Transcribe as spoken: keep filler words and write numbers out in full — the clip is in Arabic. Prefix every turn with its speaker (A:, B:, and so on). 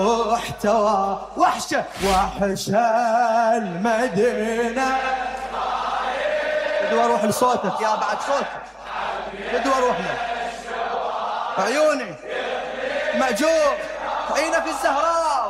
A: احتوى وحشة وحشة المدينة. بدو اروح لصوتك يا بعد صوتك، بدو اروح له. عيوني مأجور عينك الزهراء